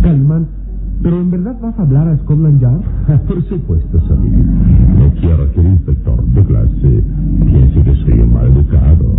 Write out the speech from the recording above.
Calman, ¿pero en verdad vas a hablar a Scotland Yard? Por supuesto, Sonny. No quiero que el inspector